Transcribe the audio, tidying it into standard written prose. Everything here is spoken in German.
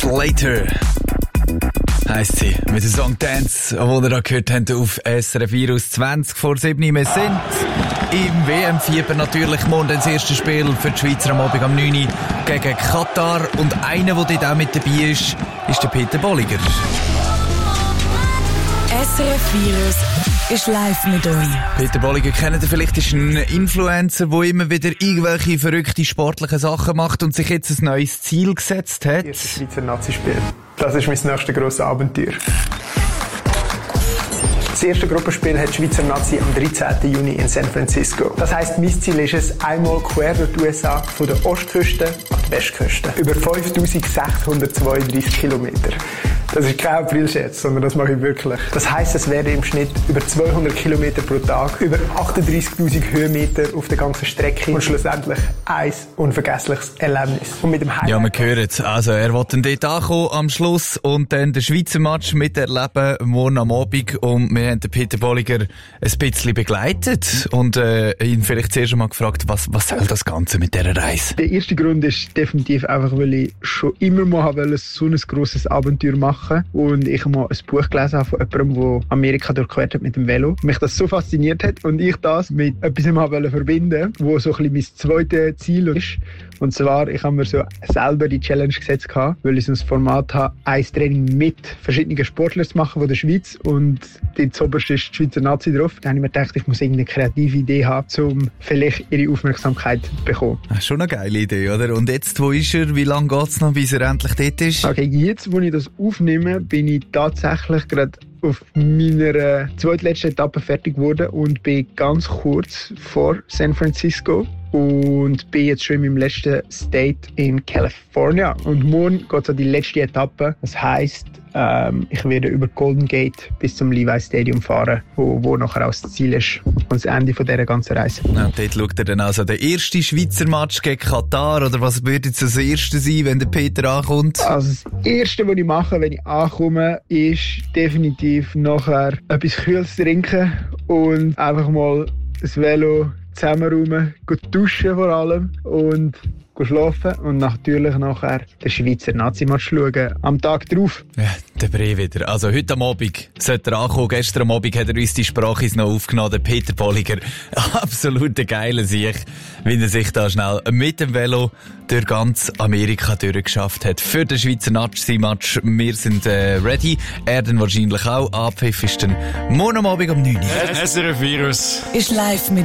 Later heisst sie, mit dem Song Dance, den ihr da gehört habt auf SRF Virus 20 vor 7. Wir sind im WM-Fieber natürlich. Morgen das erste Spiel für die Schweizer am Abend am 9. gegen Katar. Und einer, der dort auch mit dabei ist der Peter Bolliger. SRF Virus ist live mit euch. Peter Bolliger kennt ihr vielleicht, ist ein Influencer, der immer wieder irgendwelche verrückte sportliche Sachen macht und sich jetzt ein neues Ziel gesetzt hat. Das Schweizer Nazi-Spiel. Das ist mein nächstes grosses Abenteuer. Das erste Gruppenspiel hat die Schweizer Nazi am 13. Juni in San Francisco. Das heisst, mein Ziel ist es, einmal quer durch die USA von der Ostküste an die Westküste. Über 5632 Kilometer. Das ist kein Aprilscherz, sondern das mache ich wirklich. Das heisst, es werden im Schnitt über 200 Kilometer pro Tag, über 38.000 Höhenmeter auf der ganzen Strecke und schlussendlich ein unvergessliches Erlebnis. Und mit dem Highlight. Ja, wir hören es. Also, er will dann dort ankommen am Schluss und dann den Schweizer Match miterleben morgen am Abend. Und wir haben den Peter Bolliger ein bisschen begleitet und ihn vielleicht zuerst einmal gefragt, was soll das Ganze mit dieser Reise? Der erste Grund ist definitiv einfach, weil ich schon immer mal so ein grosses Abenteuer machen. Und ich mal ein Buch gelesen habe von jemandem, der Amerika durchquert hat mit dem Velo. Mich das so fasziniert hat und ich das mit etwas verbinden, wo so ein bisschen mein zweites Ziel ist. Und zwar, ich habe mir so selber die Challenge gesetzt, weil ich so ein Format habe, ein Training mit verschiedenen Sportlern zu machen von der Schweiz. Und dort zuoberst ist die Schweizer Nazi drauf. Dann habe ich mir gedacht, ich muss irgendeine kreative Idee haben, um vielleicht ihre Aufmerksamkeit zu bekommen. Das ist schon eine geile Idee, oder? Und jetzt, wo ist er? Wie lange geht es noch, bis er endlich dort ist? Okay, jetzt, wo ich das aufnehme, bin ich tatsächlich gerade auf meiner zweitletzten Etappe fertig geworden und bin ganz kurz vor San Francisco und bin jetzt schon in meinem letzten State in California. Und morgen geht es an die letzte Etappe. Das heisst, ich werde über Golden Gate bis zum Levi Stadium fahren, wo nachher auch das Ziel ist und das Ende von dieser ganzen Reise. Ja, dort schaut er dann also den ersten Schweizer Match gegen Katar, oder was würde jetzt das erste sein, wenn der Peter ankommt? Also das erste, was ich mache, wenn ich ankomme, ist definitiv nachher etwas Kühles trinken und einfach mal das Velo zusammenräumen, gut duschen vor allem und schlafen und natürlich nachher den Schweizer Nazi-Match schauen. Am Tag drauf. Ja, der Bre wieder. Also heute am Abend sollte er ankommen. Gestern am Abend hat er uns die Sprache noch aufgenommen, der Peter Bolliger. Absolut der geile Sieg, wie er sich da schnell mit dem Velo durch ganz Amerika durchgeschafft hat. Für den Schweizer Nazi-Match. Wir sind ready. Er dann wahrscheinlich auch. Abpfiff ist dann morgen am Abend um 9 Uhr. SRF Virus ist live mit